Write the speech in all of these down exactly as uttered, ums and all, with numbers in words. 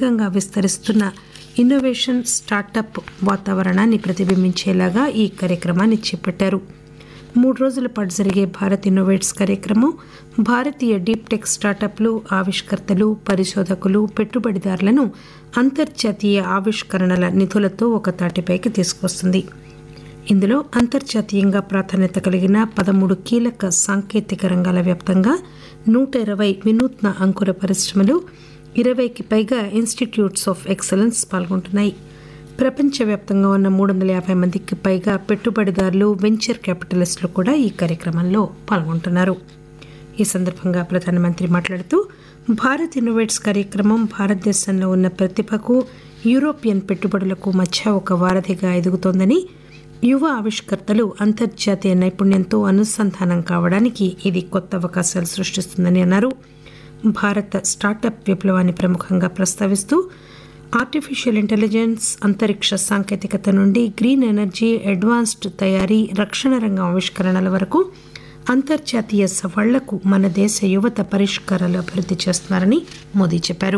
వేగంగా విస్తరిస్తున్న innovation startup వాతావరణాన్ని ప్రతిబింబించేలాగా ఈ కార్యక్రమాన్ని చేపట్టారు. మూడు రోజుల పాటు జరిగే భారత్ ఇన్నోవేట్స్ కార్యక్రమం భారతీయ డీప్ టెక్ స్టార్టప్లు, ఆవిష్కర్తలు, పరిశోధకులు, పెట్టుబడిదారులను అంతర్జాతీయ ఆవిష్కరణల నిధులతో ఒక తాటిపైకి తీసుకొస్తుంది. ఇందులో అంతర్జాతీయంగా ప్రాధాన్యత కలిగిన పదమూడు కీలక సాంకేతిక రంగాల వ్యాప్తంగా నూట ఇరవై వినూత్న అంకుర పరిశ్రమలు, ఇరవైకి పైగా ఇన్స్టిట్యూట్స్ ఆఫ్ ఎక్సలెన్స్ పాల్గొంటున్నాయి. ప్రపంచవ్యాప్తంగా ఉన్న మూడు వందల యాభై మందికి పైగా పెట్టుబడిదారులు, వెంచర్ క్యాపిటలిస్టులు కూడా ఈ కార్యక్రమంలో పాల్గొంటున్నారు. ఈ సందర్భంగా ప్రధానమంత్రి మాట్లాడుతూ భారత్ ఇన్నోవేట్స్ కార్యక్రమం భారతదేశంలో ఉన్న ప్రతిభకు, యూరోపియన్ పెట్టుబడులకు మధ్య ఒక వారధిగా ఎదుగుతోందని, యువ ఆవిష్కర్తలు అంతర్జాతీయ నైపుణ్యంతో అనుసంధానం కావడానికి ఇది కొత్త అవకాశాలు సృష్టిస్తుందని అన్నారు. భారత స్టార్టప్ విప్లవాన్ని ప్రముఖంగా ప్రస్తావిస్తూ ఆర్టిఫిషియల్ ఇంటెలిజెన్స్, అంతరిక్ష సాంకేతికత నుండి గ్రీన్ ఎనర్జీ, అడ్వాన్స్డ్ తయారీ, రక్షణ రంగం ఆవిష్కరణల వరకు అంతర్జాతీయ సవాళ్లకు మన దేశ యువత పరిష్కారాలు అభివృద్ధి చేస్తున్నారని మోదీ చెప్పారు.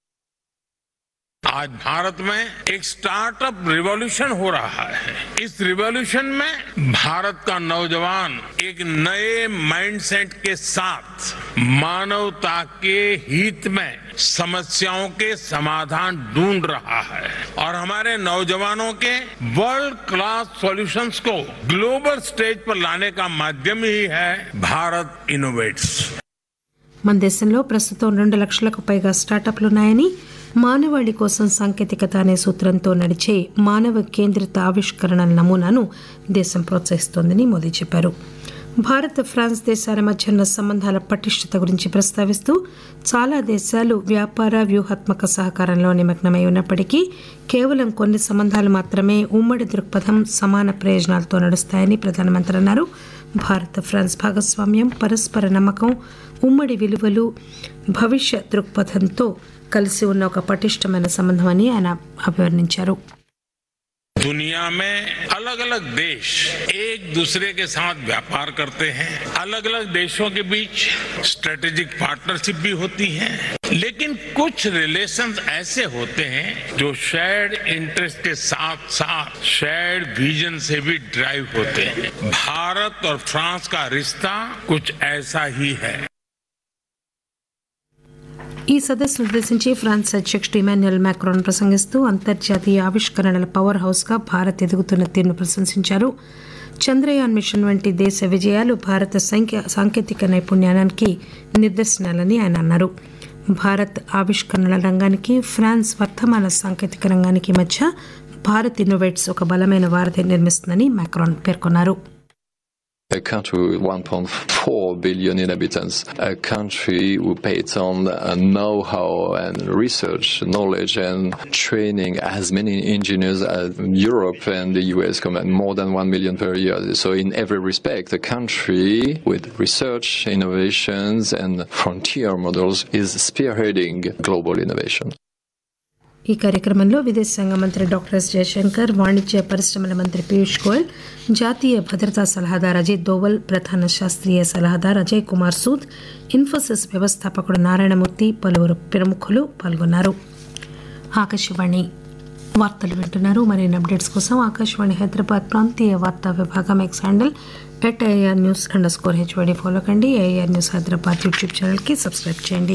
आज भारत में एक स्टार्टअप रिवॉल्यूशन हो रहा है. इस रिवॉल्यूशन में भारत का नौजवान एक नए माइंडसेट के साथ मानवता के हित में समस्याओं के समाधान ढूंढ रहा है और हमारे नौजवानों के वर्ल्ड क्लास सॉल्यूशंस को ग्लोबल स्टेज पर लाने का माध्यम ही है भारत इनोवेट्स. మన దేశంలో ప్రస్తుతం రెండు లక్షలకు పైగా స్టార్టప్లున్నాయని, మానవాళి కోసం సాంకేతికత అనే సూత్రంతో నడిచే మానవ కేంద్రిత ఆవిష్కరణల నమూనాను దేశం ప్రోత్సహిస్తోందని మోదీ చెప్పారు. భారత్, ఫ్రాన్స్ దేశాల మధ్య ఉన్న సంబంధాల పటిష్టత గురించి ప్రస్తావిస్తూ చాలా దేశాలు వ్యాపార వ్యూహాత్మక సహకారంలో నిమగ్నమై ఉన్నప్పటికీ కేవలం కొన్ని సంబంధాలు మాత్రమే ఉమ్మడి దృక్పథం, సమాన ప్రయోజనాలతో నడుస్తాయని ప్రధానమంత్రి అన్నారు. భారత్, ఫ్రాన్స్ భాగస్వామ్యం, పరస్పర నమ్మకం, ఉమ్మడి విలువలు, భవిష్య దృక్పథంతో కలిసి ఉన్న ఒక పటిష్టమైన సంబంధం అని ఆయన అభివర్ణించారు. दुनिया में अलग अलग देश एक दूसरे के साथ व्यापार करते हैं. अलग अलग देशों के बीच स्ट्रेटेजिक पार्टनरशिप भी होती है, लेकिन कुछ रिलेशंस ऐसे होते हैं जो शेयर्ड इंटरेस्ट के साथ साथ शेयर्ड विजन से भी ड्राइव होते हैं. भारत और फ्रांस का रिश्ता कुछ ऐसा ही है. ఈ సదస్సును ఉద్దేశించి ఫ్రాన్స్ అధ్యక్షుడు ఇమాన్యుయల్ మాక్రాన్ ప్రసంగిస్తూ అంతర్జాతీయ ఆవిష్కరణల పవర్ హౌస్ గా భారత్ ఎదుగుతున్న తీరును ప్రశంసించారు. చంద్రయాన్ మిషన్ వంటి దేశ విజయాలు భారత సాంకేతిక నైపుణ్యానికి నిదర్శనాలని ఆయన అన్నారు. భారత్ ఆవిష్కరణల రంగానికి, ఫ్రాన్స్ వర్తమాన సాంకేతిక రంగానికి మధ్య భారత్ ఇన్నోవేట్స్ ఒక బలమైన వారధి నిర్మిస్తుందని మాక్రాన్ పేర్కొన్నారు. A country with one point four billion inhabitants, a country who pays on uh, know-how and research, knowledge and training as many engineers as Europe and the U S combined, more than one million per year. So in every respect, a country with research, innovations and frontier models is spearheading global innovation. ఈ కార్యక్రమంలో విదేశాంగ మంత్రి doctor yes Jayashankar, వాణిజ్య పరిశ్రమల మంత్రి పీయూష్ గోయల్, జాతీయ భద్రతా సలహాదారు అజిత్ దోవల్, ప్రధాన శాస్త్రీయ సలహాదారు అజయ్ కుమార్ సూద్, ఇన్ఫోసిస్ వ్యవస్థాపకుడు నారాయణమూర్తి, పలువురు ప్రముఖులు పాల్గొన్నారు. ఆకాశవాణి వార్తలు వింటున్నారు. మరిన్ని అప్డేట్స్ కోసం ఆకాశవాణి హైదరాబాద్ ప్రాంతీయ వార్తా విభాగం X handle at AR news under score HYD follow కండి. ఏఆర్ న్యూస్ హైదరాబాద్ యూట్యూబ్ ఛానల్కి సబ్స్క్రైబ్ చేయండి.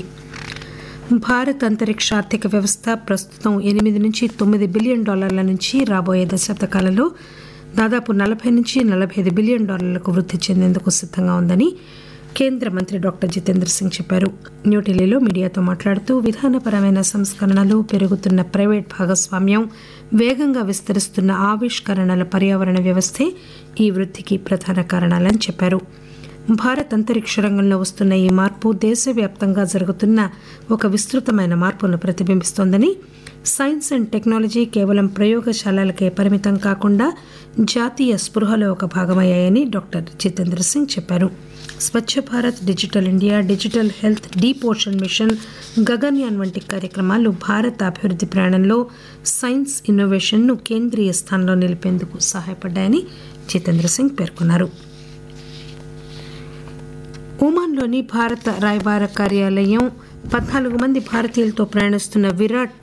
భారత్ అంతరిక్ష ఆర్థిక వ్యవస్థ ప్రస్తుతం ఎనిమిది నుంచి తొమ్మిది బిలియన్ డాలర్ల నుంచి రాబోయే దశాబ్ద కాలంలో దాదాపు నలభై నుంచి నలభై ఐదు బిలియన్ డాలర్లకు వృద్ధి చెందేందుకు సిద్ధంగా ఉందని కేంద్ర మంత్రి డాక్టర్ జితేంద్ర సింగ్ చెప్పారు. న్యూఢిల్లీలో మీడియాతో మాట్లాడుతూ విధానపరమైన సంస్కరణలు, పెరుగుతున్న ప్రైవేట్ భాగస్వామ్యం, వేగంగా విస్తరిస్తున్న ఆవిష్కరణల పర్యావరణ వ్యవస్థే ఈ వృద్ధికి ప్రధాన కారణాలని చెప్పారు. భారత్ అంతరిక్ష రంగంలో వస్తున్న ఈ మార్పు దేశవ్యాప్తంగా జరుగుతున్న ఒక విస్తృతమైన మార్పును ప్రతిబింబిస్తోందని, సైన్స్ అండ్ టెక్నాలజీ కేవలం ప్రయోగశాలలకే పరిమితం కాకుండా జాతీయ స్పృహలో ఒక భాగమయ్యాయని డాక్టర్ జితేంద్ర సింగ్ చెప్పారు. Swachh Bharat, digital India, digital health, deep ocean mission, Gaganyaan వంటి కార్యక్రమాలు భారత అభివృద్ధి ప్రయాణంలో సైన్స్, ఇన్నోవేషన్ను కేంద్రీయ స్థానంలో నిలిపేందుకు సహాయపడ్డాయని జితేంద్ర సింగ్ పేర్కొన్నారు. ఒమాన్లోని భారత రాయబార కార్యాలయం పద్నాలుగు మంది భారతీయులతో ప్రయాణిస్తున్న విరాట్